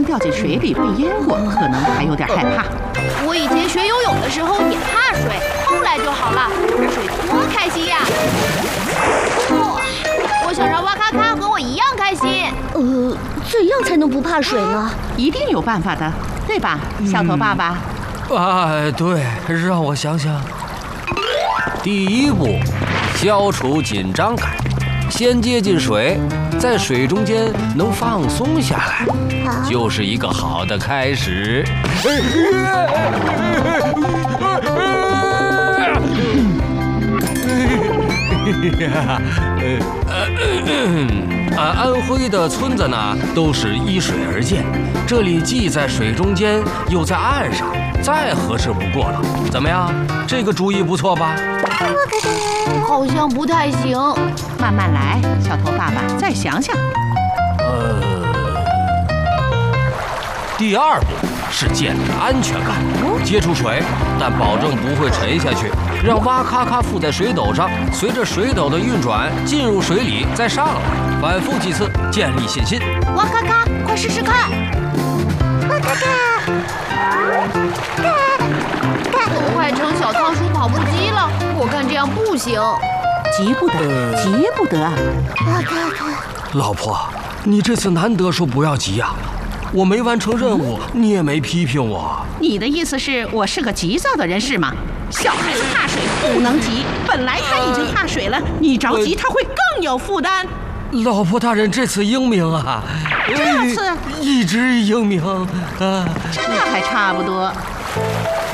掉进水里被淹过，可能还有点害怕。 我以前学游泳的时候也怕水，后来就好了。玩水多开心呀！哇，我想让哇咔咔和我一样开心。 怎样才能不怕水呢？ 一定有办法的，对吧，小头爸爸？ 对，让我想想。第一步，消除紧张感，先接近水，在水中间能放松下来，就是一个好的开始。安徽的村子呢，都是依水而建，这里既在水中间，又在岸上，再合适不过了。怎么样？这个主意不错吧？ 好像不太行。 慢慢来，小头爸爸，再想想。 第二步是建立安全感，接触水，但保证不会沉下去，让哇咔咔附在水斗上，随着水斗的运转进入水里，再上来，反复几次，建立信心。 哇咔咔，快试试看！哇咔咔，都快成小仓鼠跑步机了，我看这样不行。 急不得，急不得。 哇咔咔， 老婆，你这次难得说不要急呀。我没完成任务，你也没批评我。 你的意思是我是个急躁的人是吗？小孩子怕水不能急，本来他已经怕水了，你着急他会更有负担。 老婆大人这次英明啊！ 这次一直英明啊！ 这还差不多。